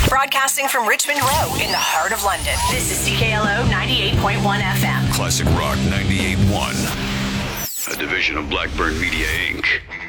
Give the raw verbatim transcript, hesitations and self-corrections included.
Broadcasting from Richmond Row in the heart of London. This is C K L O ninety-eight point one F M. Classic Rock ninety-eight point one. A division of Blackburn Media, Incorporated.